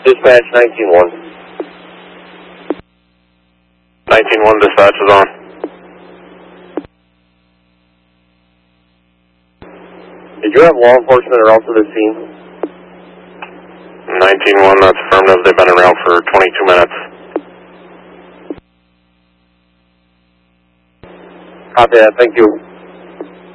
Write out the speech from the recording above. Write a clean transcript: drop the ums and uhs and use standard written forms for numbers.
Dispatch 19-1. 19-1, dispatch is on. Did you have law enforcement around to the scene? 19-1, that's affirmative. They've been around for 22 minutes. Copy that, thank you.